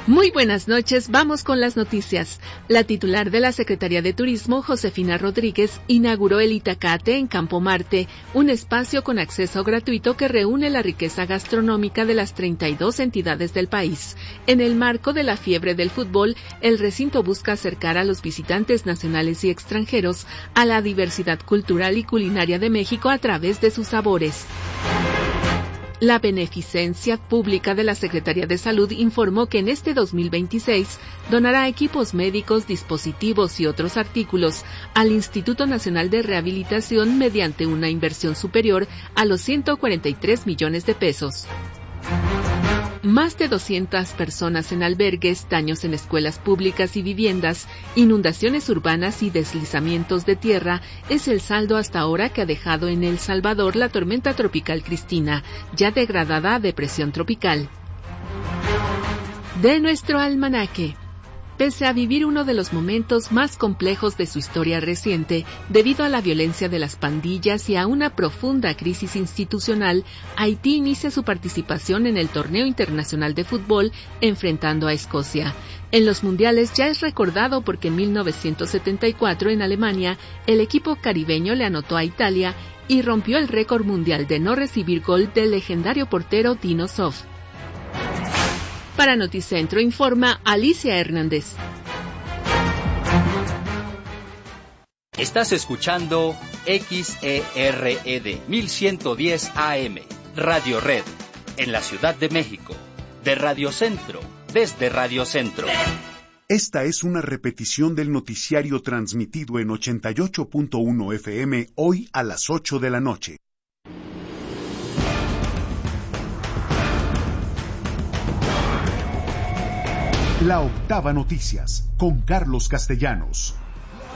Muy buenas noches, vamos con las noticias. La titular de la Secretaría de Turismo, Josefina Rodríguez, inauguró el Itacate en Campo Marte, un espacio con acceso gratuito que reúne la riqueza gastronómica de las 32 entidades del país. En el marco de la fiebre del fútbol, el recinto busca acercar a los visitantes nacionales y extranjeros a la diversidad cultural y culinaria de México a través de sus sabores. La Beneficencia Pública de la Secretaría de Salud informó que en este 2026 donará equipos médicos, dispositivos y otros artículos al Instituto Nacional de Rehabilitación mediante una inversión superior a los 143 millones de pesos. Más de 200 personas en albergues, daños en escuelas públicas y viviendas, inundaciones urbanas y deslizamientos de tierra es el saldo hasta ahora que ha dejado en El Salvador la tormenta tropical Cristina, ya degradada a depresión tropical. De nuestro almanaque. Pese a vivir uno de los momentos más complejos de su historia reciente, debido a la violencia de las pandillas y a una profunda crisis institucional, Haití inicia su participación en el Torneo Internacional de Fútbol enfrentando a Escocia. En los mundiales ya es recordado porque en 1974 en Alemania, el equipo caribeño le anotó a Italia y rompió el récord mundial de no recibir gol del legendario portero Dino Zoff. Para Noticentro informa Alicia Hernández. Estás escuchando XERED 1110 AM, Radio Red, en la Ciudad de México, de Radio Centro, desde Radio Centro. Esta es una repetición del noticiario transmitido en 88.1 FM hoy a las 8 de la noche. La Octava Noticias, con Carlos Castellanos.